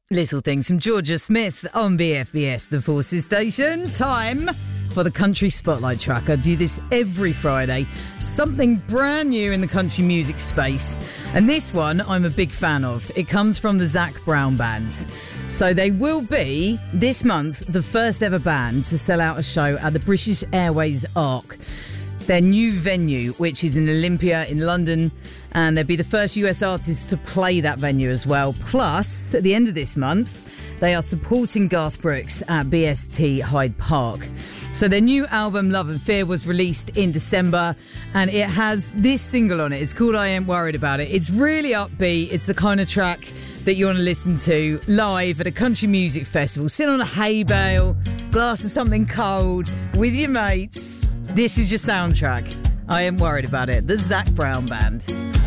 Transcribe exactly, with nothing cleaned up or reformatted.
Little Things from Georgia Smith on B F B S, the Forces Station. Time for the Country Spotlight Track. I do this every Friday. Something brand new in the country music space. And this one I'm a big fan of. It comes from the Zac Brown Band. So they will be, this month, the first ever band to sell out a show at the British Airways Arc, their new venue, which is in Olympia in London, and they'll be the first U S artists to play that venue as well. Plus, at the end of this month, they are supporting Garth Brooks at B S T Hyde Park. So their new album, Love and Fear, was released in December, and it has this single on it. It's called I Ain't Worried About It. It's really upbeat. It's the kind of track that you want to listen to live at a country music festival. Sit on a hay bale, glass of something cold, with your mates. This is your soundtrack. I Ain't Worried About It. The Zac Brown Band.